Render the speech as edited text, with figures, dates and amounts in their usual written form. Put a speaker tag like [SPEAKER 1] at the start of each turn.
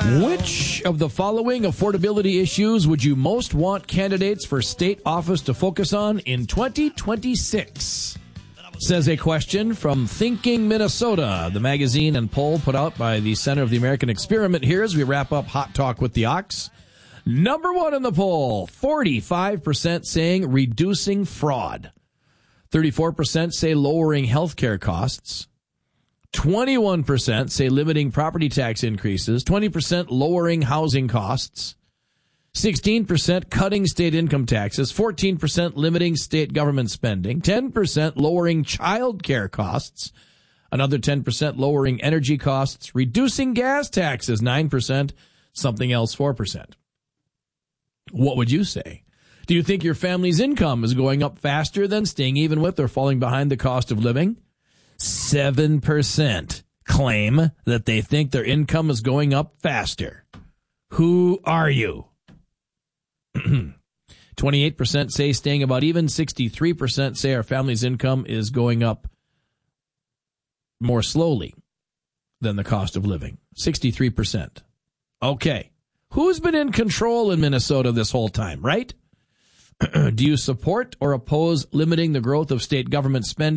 [SPEAKER 1] Which of the following affordability issues would you most want candidates for state office to focus on in 2026? Says a question from Thinking Minnesota, the magazine and poll put out by the Center of the American Experiment here as we wrap up Hot Talk with the Ox. Number one in the poll, 45% saying reducing fraud. 34% say lowering healthcare costs. 21% say limiting property tax increases. 20% lowering housing costs. 16% cutting state income taxes. 14% limiting state government spending. 10% lowering child care costs. Another 10% lowering energy costs. Reducing gas taxes, 9%. Something else, 4%. What would you say? Do you think your family's income is going up faster than staying even with or falling behind the cost of living? 7% claim that they think their income is going up faster. Who are you? 28% say staying about even. 63% say our family's income is going up more slowly than the cost of living. 63%. Okay. Who's been in control in Minnesota this whole time, right? Do you support or oppose limiting the growth of state government spending?